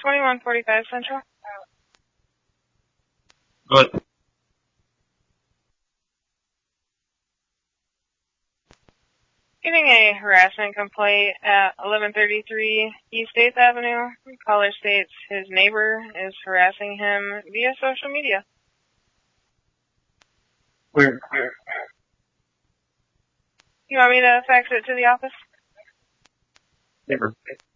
2145 Central. What? Getting a harassment complaint at 1133 East 8th Avenue. Caller states his neighbor is harassing him via social media. Where? You want me to fax it to the office? Never.